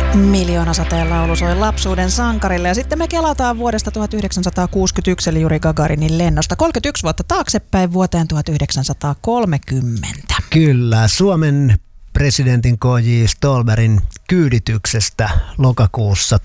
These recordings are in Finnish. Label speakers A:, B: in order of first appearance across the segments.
A: Miljoonasateen laulu soi lapsuuden sankarille ja sitten me kelataan vuodesta 1961 eli Juri Gagarinin lennosta 31 vuotta taaksepäin vuoteen 1930.
B: Kyllä, Suomen presidentin K.J. Ståhlbergin kyydityksestä lokakuussa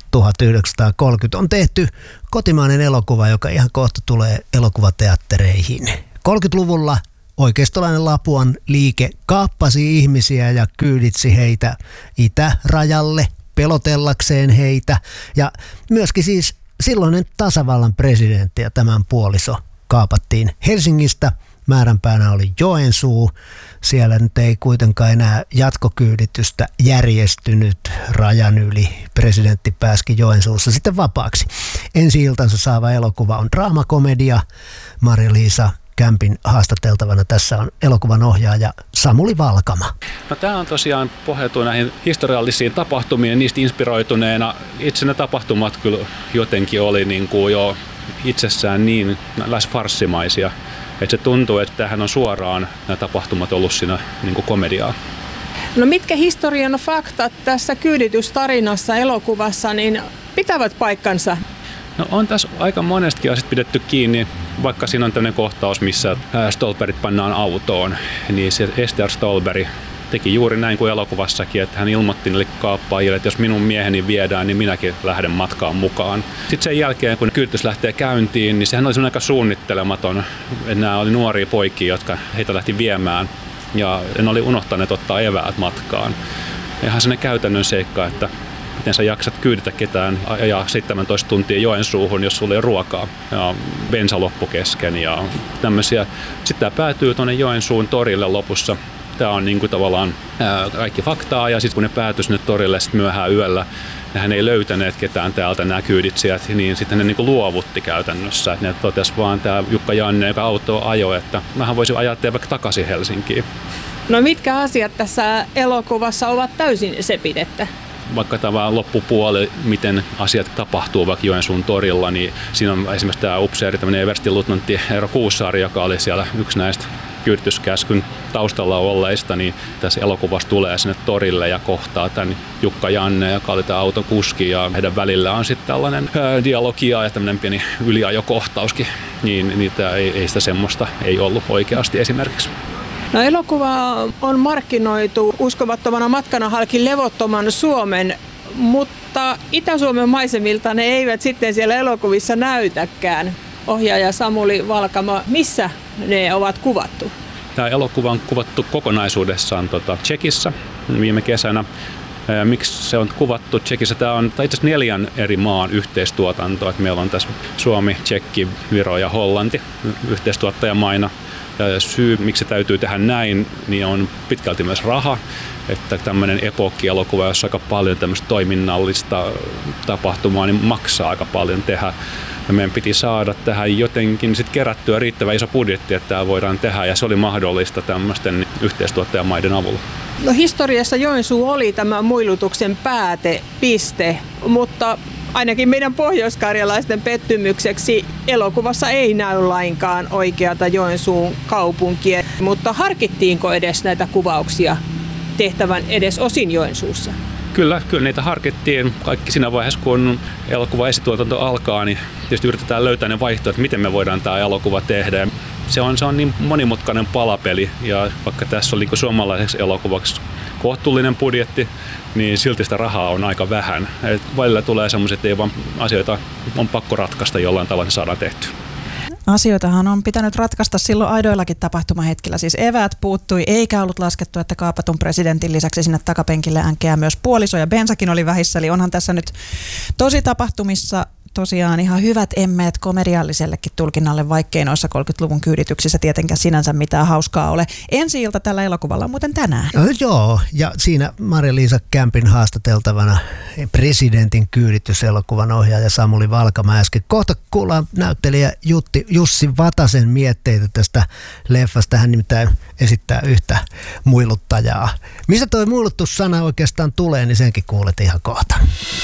B: 1930 on tehty kotimainen elokuva, joka ihan kohta tulee elokuvateattereihin. 30-luvulla oikeistolainen Lapuan liike kaappasi ihmisiä ja kyyditsi heitä itärajalle pelotellakseen heitä. Ja myöskin siis silloinen tasavallan presidentti ja tämän puoliso kaapattiin Helsingistä. Määränpäänä oli Joensuu. Siellä nyt ei kuitenkaan enää jatkokyyditystä järjestynyt rajan yli. Presidentti pääski Joensuussa sitten vapaaksi. Ensi-iltansa saava elokuva on draamakomedia. Marja-Liisa Kämpin haastateltavana tässä on elokuvan ohjaaja Samuli Valkama.
C: No, tämä on tosiaan pohjautuu näihin historiallisiin tapahtumiin, niistä inspiroituneena. Itse ne tapahtumat kyllä jotenkin oli niin kuin jo itsessään niin lähes farssimaisia, että se tuntuu, että tämähän on suoraan nämä tapahtumat ollut siinä niin kuin komediaa.
D: No mitkä historian faktat tässä kyyditystarinassa elokuvassa niin pitävät paikkansa?
C: No on tässä aika monestakin asiasta pidetty kiinni, vaikka siinä on tämmöinen kohtaus, missä Ståhlbergit pannaan autoon, niin se Ester Ståhlberg teki juuri näin kuin elokuvassakin, että hän ilmoitti niille kaappaajille, että jos minun mieheni viedään, niin minäkin lähden matkaan mukaan. Sitten sen jälkeen, kun kyyditys lähtee käyntiin, niin sehän oli aika suunnittelematon. Nämä oli nuoria poikia, jotka heitä lähti viemään ja ne oli unohtaneet ottaa eväät matkaan. Ihan sellainen käytännön seikka, että miten sä jaksat kyyditä ketään ajaa 17 tuntia Joensuuhun, jos sulla ei ole ruokaa ja bensa loppu kesken ja tämmöisiä. Sitten tämä päätyy tuonne Joensuun torille lopussa. Tämä on niin kuin tavallaan kaikki faktaa ja sitten kun ne päätyi sinne torille sit myöhään yöllä, ja hän ei löytäneet ketään täältä nämä kyyditsijät, niin sitten ne niin kuin luovutti käytännössä. Et ne totesi vaan tämä Jukka Janne, joka autoa ajoi, että mähän voisin ajaa teidän vaikka takaisin Helsinkiin.
D: No mitkä asiat tässä elokuvassa ovat täysin sepidettä?
C: Vaikka tämä loppupuoli, miten asiat tapahtuu vaikka Joensuun torilla, niin siinä on esimerkiksi tämä upseeri, tämmöinen everstiluutnantti Eero Kuusaari, joka oli siellä yksi näistä kyydityskäskyn taustalla olleista, niin tässä elokuvassa tulee sinne torille ja kohtaa tämän Jukka Janne, joka oli tämä auton kuski, ja heidän välillä on sitten tällainen dialogia ja tämmöinen pieni yliajokohtauskin, niin tämä ei sitä semmoista ei ollut oikeasti esimerkiksi.
D: No, elokuva on markkinoitu uskomattomana matkana halki levottoman Suomen, mutta Itä-Suomen maisemilta ne eivät sitten siellä elokuvissa näytäkään. Ohjaaja Samuli Valkama, missä ne ovat kuvattu?
C: Tämä elokuva on kuvattu kokonaisuudessaan Tšekissä viime kesänä. Miksi se on kuvattu Tšekissä? Tämä on itse asiassa 4 eri maan yhteistuotanto. Meillä on tässä Suomi, Tšekki, Viro ja Hollanti yhteistuottajamaina. Syy, miksi se täytyy tehdä näin, niin on pitkälti myös raha. Että tämmöinen epokkielokuva, jossa aika paljon tämmöistä toiminnallista tapahtumaa, niin maksaa aika paljon tehdä. Ja meidän piti saada tähän jotenkin sit kerättyä riittävä iso budjetti, että tämä voidaan tehdä, ja se oli mahdollista tämmöisten yhteistuottajamaiden avulla.
D: No, historiassa Joensuu oli tämä muilutuksen päätepiste, mutta ainakin meidän pohjoiskarjalaisten pettymykseksi elokuvassa ei näy lainkaan oikeata Joensuun kaupunkia, mutta harkittiinko edes näitä kuvauksia tehtävän edes osin Joensuussa?
C: Kyllä niitä harkittiin. Kaikki siinä vaiheessa, kun elokuva esituotanto alkaa, niin tietysti yritetään löytää ne vaihtoehdot, miten me voidaan tämä elokuva tehdä. Se on niin monimutkainen palapeli, ja vaikka tässä oli suomalaiseksi elokuvaksi kohtuullinen budjetti, niin silti sitä rahaa on aika vähän. Et välillä tulee semmoiset, että ei vaan asioita on pakko ratkaista jollain tavalla, se saadaan tehtyä.
A: Asioitahan on pitänyt ratkaista silloin aidoillakin tapahtumahetkillä. Siis eväät puuttui, eikä ollut laskettu, että kaapatun presidentin lisäksi sinne takapenkille änkeää myös puoliso ja bensakin oli vähissä. Eli onhan tässä nyt tosi tapahtumissa tosiaan ihan hyvät emmeet komediallisellekin tulkinnalle, vaikkei noissa 30-luvun kyydityksissä tietenkään sinänsä mitään hauskaa ole. Ensi-ilta tällä elokuvalla on muuten tänään.
B: No, joo, ja siinä Marja-Liisa Kämpin haastateltavana presidentin kyydityselokuvan ohjaaja Samuli Valkama äsken. Kohta kuullaan näyttelijä Jussi Vatasen mietteitä tästä leffasta. Hän nimittäin esittää yhtä muiluttajaa. Mistä toi muilutussana oikeastaan tulee, niin senkin kuulet ihan kohta.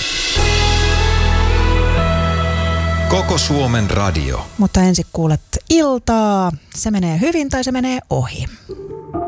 E: Koko Suomen radio.
A: Mutta ensin kuulet iltaa. Se menee hyvin tai se menee ohi.